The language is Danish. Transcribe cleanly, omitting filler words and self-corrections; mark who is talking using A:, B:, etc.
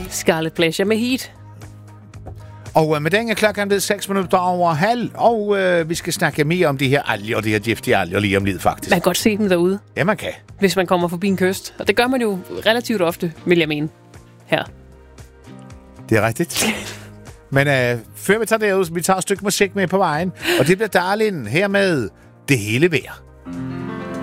A: Scarlet Pleasure med Heat.
B: Og med den er klokken blevet 6 minutter over halv, og vi skal snakke mere om de her alger og de her giftige alger lige om lidt, faktisk.
A: Man kan godt se dem derude.
B: Ja, man kan.
A: Hvis man kommer forbi en kyst. Og det gør man jo relativt ofte, vil jeg mene. Her.
B: Det er rigtigt. Men før vi tager det ud, så vi tager et stykke musik med på vejen. Og det bliver Darlin her med Det hele vejr.